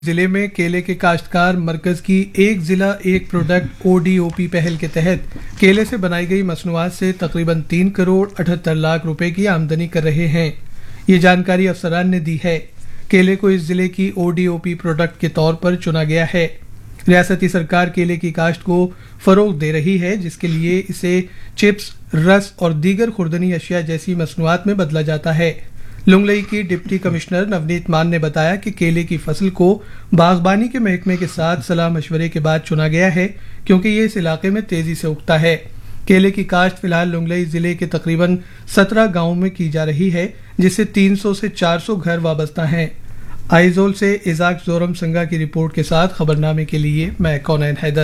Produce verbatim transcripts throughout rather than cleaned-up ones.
ضلع میں کیلے کے کاشتکار مرکز کی ایک ضلع ایک پروڈکٹ او ڈی او پی پہل کے تحت کیلے سے بنائی گئی مصنوعات سے تقریباً تین کروڑ اٹھہتر لاکھ روپے کی آمدنی کر رہے ہیں۔ یہ جانکاری افسران نے دی ہے۔ کیلے کو اس ضلع کی O D O P product کے طور پر چنا گیا ہے۔ ریاستی سرکار کیلے کی کاشت کو فروغ دے رہی ہے، جس کے لیے اسے چپس، رس اور دیگر خوردنی اشیاء جیسی مصنوعات میں بدلا جاتا ہے۔ لنگلئی کی ڈپٹی کمشنر نونیت مان نے بتایا کہ کیلے کی فصل کو باغبانی کے محکمے کے ساتھ صلاح مشورے کے بعد چنا گیا ہے، کیونکہ یہ اس علاقے میں تیزی سے اگتا ہے۔ کیلے کی کاشت فی الحال لنگلئی ضلع کے تقریباً سترہ گاؤں میں کی جا رہی ہے، جس سے تین سو سے چار سو گھر وابستہ ہیں۔ آئیزول سے ازاک زورم سنگا کی رپورٹ کے ساتھ خبرنامے کے لیے میں کونین حیدر۔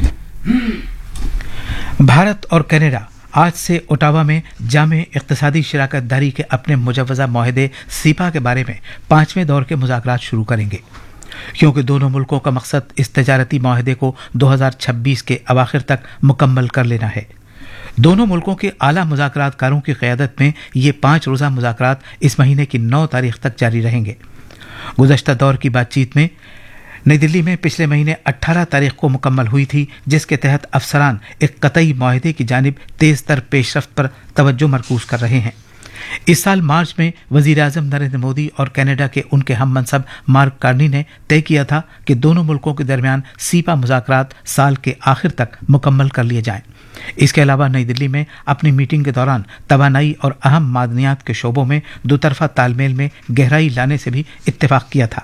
بھارت اور کینیڈا آج سے اوٹاوا میں جامع اقتصادی شراکت داری کے اپنے مجوزہ معاہدے سیپا کے بارے میں پانچویں دور کے مذاکرات شروع کریں گے، کیونکہ دونوں ملکوں کا مقصد اس تجارتی معاہدے کو دو ہزار چھبیس کے اواخر تک مکمل کر لینا ہے۔ دونوں ملکوں کے اعلیٰ مذاکرات کاروں کی قیادت میں یہ پانچ روزہ مذاکرات اس مہینے کی نو تاریخ تک جاری رہیں گے۔ گزشتہ دور کی بات چیت میں نئی دلی میں پچھلے مہینے اٹھارہ تاریخ کو مکمل ہوئی تھی، جس کے تحت افسران ایک قطعی معاہدے کی جانب تیز تر پیش رفت پر توجہ مرکوز کر رہے ہیں۔ اس سال مارچ میں وزیر اعظم نریندر مودی اور کینیڈا کے ان کے ہم منصب مارک کارنی نے طے کیا تھا کہ دونوں ملکوں کے درمیان سیپا مذاکرات سال کے آخر تک مکمل کر لیے جائیں۔ اس کے علاوہ نئی دلی میں اپنی میٹنگ کے دوران توانائی اور اہم معدنیات کے شعبوں میں دو طرفہ تال میل میں گہرائی لانے سے بھی اتفاق کیا تھا۔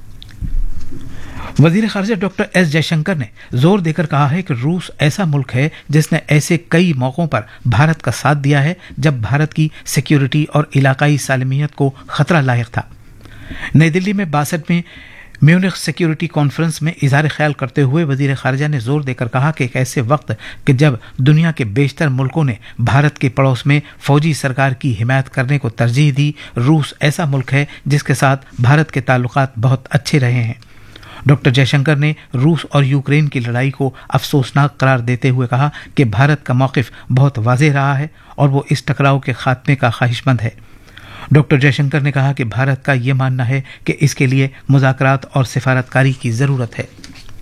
وزیر خارجہ ڈاکٹر ایس جے شنکر نے زور دے کر کہا ہے کہ روس ایسا ملک ہے جس نے ایسے کئی موقعوں پر بھارت کا ساتھ دیا ہے جب بھارت کی سیکیورٹی اور علاقائی سالمیت کو خطرہ لاحق تھا۔ نئی دلی میں باسٹھ میں میونخ سیکیورٹی کانفرنس میں اظہار خیال کرتے ہوئے وزیر خارجہ نے زور دے کر کہا کہ ایک ایسے وقت کہ جب دنیا کے بیشتر ملکوں نے بھارت کے پڑوس میں فوجی سرکار کی حمایت کرنے کو ترجیح دی، روس ایسا ملک ہے جس کے ساتھ بھارت کے تعلقات بہت اچھے رہے ہیں۔ ڈاکٹر جے شنکر نے روس اور یوکرین کی لڑائی کو افسوسناک قرار دیتے ہوئے کہا کہ بھارت کا موقف بہت واضح رہا ہے اور وہ اس ٹکراؤ کے خاتمے کا خواہش مند ہے۔ ڈاکٹر جے شنکر نے کہا کہ بھارت کا یہ ماننا ہے کہ اس کے لیے مذاکرات اور سفارتکاری کی ضرورت ہے۔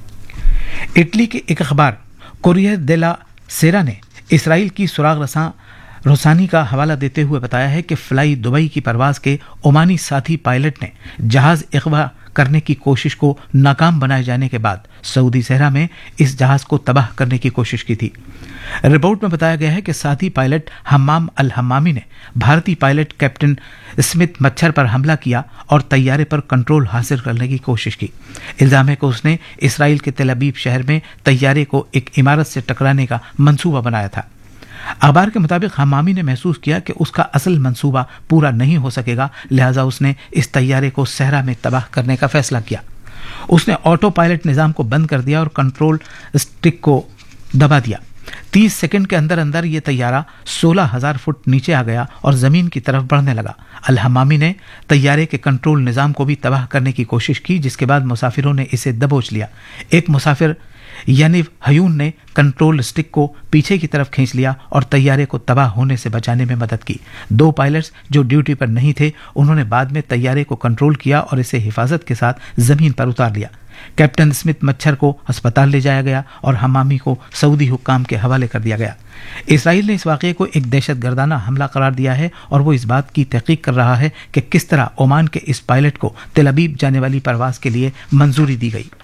اٹلی کے ایک اخبار کوریئر دیلا سیرا نے اسرائیل کی سراغ رساں روسانی کا حوالہ دیتے ہوئے بتایا ہے کہ فلائی دبئی کی پرواز کے عمانی ساتھی پائلٹ نے جہاز اغوا کرنے کی کوشش کو ناکام بنائے جانے کے بعد سعودی صحرا میں اس جہاز کو تباہ کرنے کی کوشش کی تھی۔ رپورٹ میں بتایا گیا ہے کہ ساتھی پائلٹ حمام الحمامی نے بھارتی پائلٹ کیپٹن اسمتھ مچھر پر حملہ کیا اور طیارے پر کنٹرول حاصل کرنے کی کوشش کی۔ الزام ہے کہ اس نے اسرائیل کے تل ابیب شہر میں طیارے کو ایک عمارت سے ٹکرانے کا منصوبہ بنایا تھا۔ اخبار کے مطابق حمامی نے محسوس کیا کہ اس کا اصل منصوبہ پورا نہیں ہو سکے گا، لہذا اس نے اس طیارے کو صحرا میں تباہ کرنے کا فیصلہ کیا۔ اس نے آٹو پائلٹ نظام کو بند کر دیا اور کنٹرول اسٹک کو دبا دیا۔ تیس سیکنڈ کے اندر اندر یہ طیارہ سولہ ہزار فٹ نیچے آ گیا اور زمین کی طرف بڑھنے لگا۔ الحمامی نے طیارے کے کنٹرول نظام کو بھی تباہ کرنے کی کوشش کی، جس کے بعد مسافروں نے اسے دبوچ لیا۔ ایک مسافر یانیو ہیون نے کنٹرول اسٹک کو پیچھے کی طرف کھینچ لیا اور طیارے کو تباہ ہونے سے بچانے میں مدد کی۔ دو پائلٹس جو ڈیوٹی پر نہیں تھے، انہوں نے بعد میں طیارے کو کنٹرول کیا اور اسے حفاظت کے ساتھ زمین پر اتار لیا۔ کیپٹن اسمتھ مچھر کو ہسپتال لے جایا گیا اور حمامی کو سعودی حکام کے حوالے کر دیا گیا۔ اسرائیل نے اس واقعے کو ایک دہشت گردانہ حملہ قرار دیا ہے اور وہ اس بات کی تحقیق کر رہا ہے کہ کس طرح عمان کے اس پائلٹ کو تل ابیب جانے والی پرواز کے لیے منظوری دی گئی۔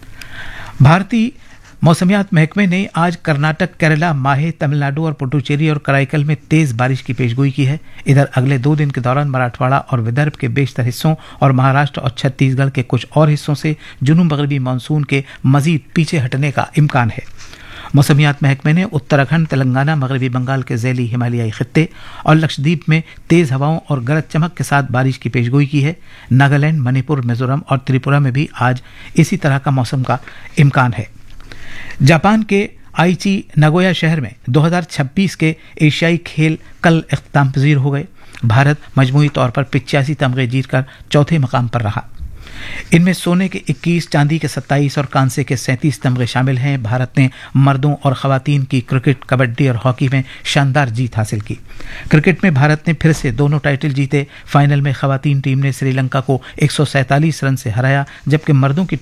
بھارتی موسمیات محکمے نے آج کرناٹک، کیرلا، ماہے، تمل ناڈو اور پڈوچیری اور کرائیکل میں تیز بارش کی پیشگوئی کی ہے۔ ادھر اگلے دو دن کے دوران مراٹھواڑہ اور ودربھ کے بیشتر حصوں اور مہاراشٹر اور چھتیس گڑھ کے کچھ اور حصوں سے جنوب مغربی مانسون کے مزید پیچھے ہٹنے کا امکان ہے۔ موسمیات محکمے نے اتراکھنڈ، تلنگانہ، مغربی بنگال کے ذیلی ہمالیائی خطے اور لکشدیپ میں تیز ہواؤں اور گرج چمک کے ساتھ بارش کی پیشگوئی کی ہے۔ ناگالینڈ، منی پور، میزورم اور تریپورہ میں بھی آج اسی طرح کا موسم کا امکان ہے۔ جاپان کے آئیچی نگویا شہر میں دو ہزار چھبیس کے ایشیائی کھیل کل اختتام پذیر ہو گئے۔ بھارت مجموعی طور پر پچاسی تمغے جیت کر چوتھے مقام پر رہا۔ इनमें सोने के इक्कीस, चांदी के सत्ताईस और कांसे के सैंतीस तमगे शामिल हैं। भारत ने मर्दों और खवातीन की क्रिकेट, कबड्डी और हॉकी में शानदार जीत हासिल की। क्रिकेट में भारत ने फिर से दोनों टाइटल जीते। फाइनल में खवातीन टीम ने श्रीलंका को एक सौ सैंतालीस रन से हराया, जबकि मर्दों की